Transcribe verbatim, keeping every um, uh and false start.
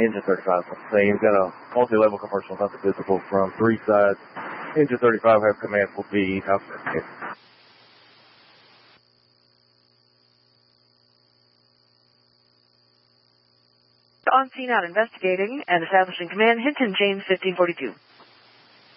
Engine thirty-five, say you've got a multi-level commercial nothing visible from three sides. Engine thirty-five have command will be outside. On scene out investigating and establishing command, Hinton James fifteen forty-two.